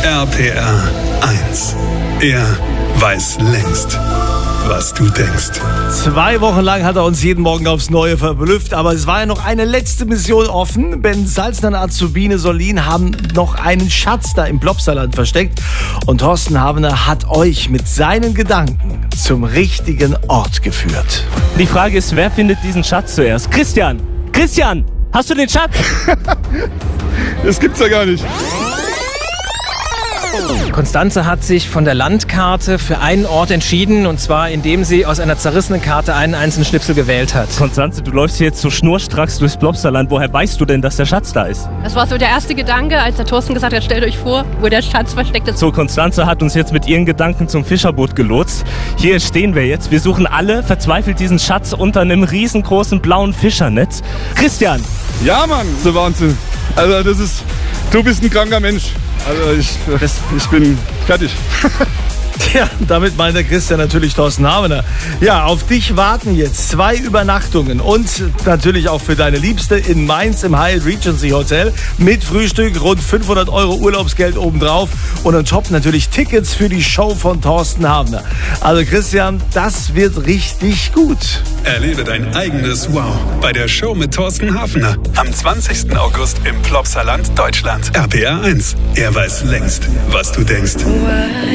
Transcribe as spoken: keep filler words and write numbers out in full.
R P R eins. Er weiß längst, was du denkst. Zwei Wochen lang hat er uns jeden Morgen aufs Neue verblüfft, aber es war ja noch eine letzte Mission offen. Ben Salzner und Azubine Solin haben noch einen Schatz da im Plopsaland versteckt und Thorsten Havener hat euch mit seinen Gedanken zum richtigen Ort geführt. Die Frage ist, wer findet diesen Schatz zuerst? Christian! Christian! Hast du den Schatz? Das gibt's ja gar nicht. Konstanze hat sich von der Landkarte für einen Ort entschieden, und zwar indem sie aus einer zerrissenen Karte einen einzelnen Schnipsel gewählt hat. Konstanze, du läufst hier jetzt so schnurstracks durchs Plopsaland. Woher weißt du denn, dass der Schatz da ist? Das war so der erste Gedanke, als der Thorsten gesagt hat, stellt euch vor, wo der Schatz versteckt ist. So, Konstanze hat uns jetzt mit ihren Gedanken zum Fischerboot gelotst. Hier stehen wir jetzt. Wir suchen alle verzweifelt diesen Schatz unter einem riesengroßen blauen Fischernetz. Christian! Ja, Mann, so Wahnsinn. Also das ist, du bist ein kranker Mensch. Also ich, ich bin fertig. Ja, damit meint der Christian natürlich Thorsten Havener. Ja, auf dich warten jetzt zwei Übernachtungen und natürlich auch für deine Liebste in Mainz im Hyatt Regency Hotel mit Frühstück, rund fünfhundert Euro Urlaubsgeld obendrauf und on top natürlich Tickets für die Show von Thorsten Havener. Also Christian, das wird richtig gut. Erlebe dein eigenes Wow bei der Show mit Thorsten Havener am zwanzigsten August im Plopsaland, Deutschland. R P R eins. Er weiß längst, was du denkst.